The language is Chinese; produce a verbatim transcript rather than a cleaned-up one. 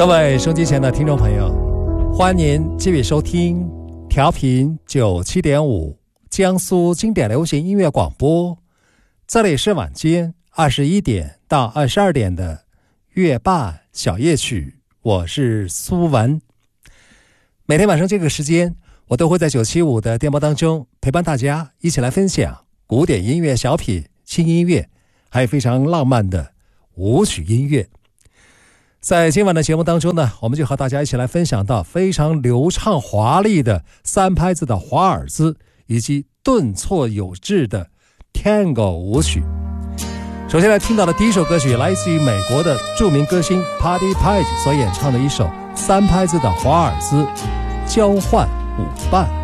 各位收机前的听众朋友，欢迎继续收听调频九七点五江苏经典流行音乐广播，这里是晚间二十一点到二十二点的月半小夜曲，我是苏文。每天晚上这个时间，我都会在九七五的电波当中陪伴大家一起来分享古典音乐、小品、轻音乐，还有非常浪漫的舞曲音乐。在今晚的节目当中呢，我们就和大家一起来分享到非常流畅华丽的三拍子的华尔兹，以及顿挫有致的 Tango 舞曲。首先来听到的第一首歌曲，来自于美国的著名歌星 Patti Page 所演唱的一首三拍子的华尔兹交换舞伴。